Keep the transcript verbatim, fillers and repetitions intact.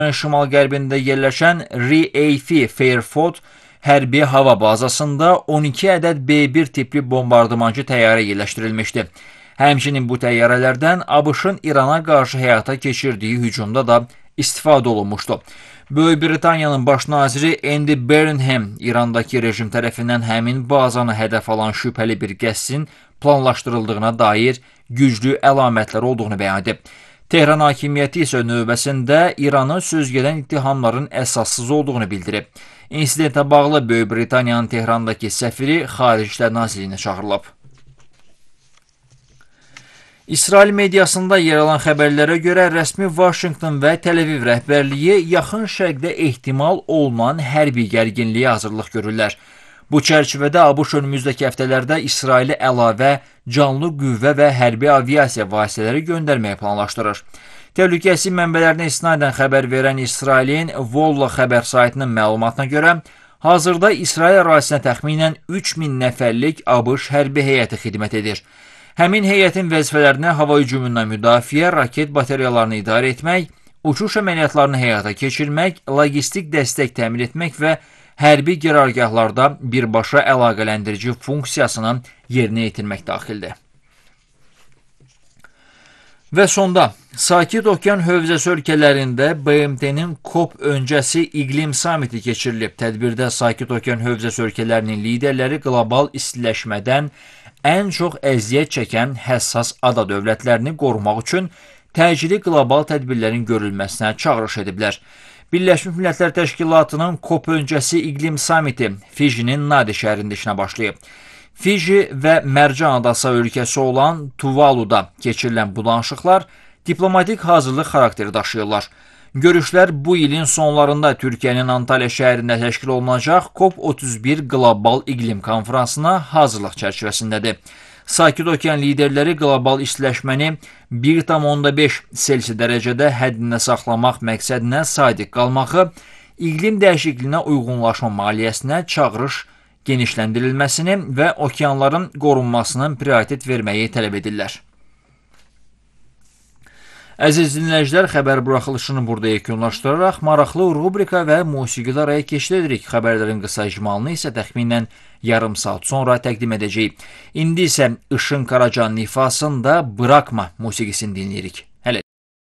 şimal-qərbində yerləşən R A F Fairford hərbi hava bazasında on iki ədəd B bir tipli bombardımancı təyyarə yerləşdirilmişdi. Həmçinin bu təyyarələrdən ABŞ-ın İrana qarşı həyata keçirdiyi hücumda da istifadə olunmuşdu. Böyük Britaniyanın baş naziri Andy Burnham İrandakı rejim tərəfindən həmin bazanı hədəf alan şübhəli bir qəsdin planlaşdırıldığına dair güclü əlamətlər olduğunu bəyan edib. Tehran hakimiyyəti isə növbəsində İranı sözgedən ittihamların əsassız olduğunu bildirib. İnsidentə bağlı Böyük Britaniyanın Tehrandakı səfiri Xarici İşlər Nazirliyinə çağırılıb. İsrail mediasında yer alan xəbərlərə görə rəsmi Vaşinqton və Təl-Əviv rəhbərliyi yaxın şərqdə ehtimal olunan hərbi gərginliyə hazırlıq görürlər. Bu çərçivədə ABŞ önümüzdəki həftələrdə İsrailə əlavə canlı qüvvə və hərbi aviasiya vasitələri göndərməyə planlaşdırır. Təhlükəsizlik mənbələrinə istinadən xəbər verən İsrailin Volla xəbər saytının məlumatına görə, hazırda İsrail ərazisinə təxminən üç min nəfərlik ABŞ hərbi heyəti xidmət edir. Həmin heyətin vəzifələrinə hava hücumundan müdafiə, raket batareyalarını idarə etmək, uçuş əməliyyatlarını həyata keçirmək, logistik dəstək təmin etmək və hərbi qərargahlarda birbaşa əlaqələndirici funksiyasını yerinə yetirmək daxildir. Və sonda, Sakit Okean hövzəsi ölkələrində B M T-nin COP öncəsi iqlim samiti keçirilib. Tədbirdə Sakit Okean hövzəsi ölkələrinin liderləri qlobal istiləşmədən ən çox əziyyət çəkən həssas ada dövlətlərini qorumaq üçün təcili qlobal tədbirlərin görülməsinə çağırış ediblər. Birləşmiş Millətlər Təşkilatının COP öncəsi iqlim samiti Fijinin Nadi şəhərində işinə başlayıb. Fiji və Mərcan adası ölkəsi olan Tuvaluda keçirilən bu danışıqlar diplomatik hazırlıq xarakteri daşıyırlar. Görüşlər bu ilin sonlarında Türkiyənin Antalya şəhərində təşkil olunacaq COP otuz bir qlobal iqlim konferansına hazırlıq çərçivəsindədir. Sakit Okean liderləri qlobal istiləşməni bir tam onda beş Selsi dərəcədə həddində saxlamaq məqsədinə sadiq qalmağı, iqlim dəyişikliyinə uyğunlaşma maliyyəsinə çağırış genişləndirilməsini və okeanların qorunmasının prioritet verməyi tələb edirlər. Əziz dinləyicilər, xəbər buraxılışını burada yekunlaşdıraraq maraqlı rubrika və musiqili araya keçid edirik. Xəbərlərin qısa icmalını isə təxminən yarım saat sonra təqdim edəcəyik. İndi isə Işın Karacan ifasında Bırakma musiqisini dinləyirik.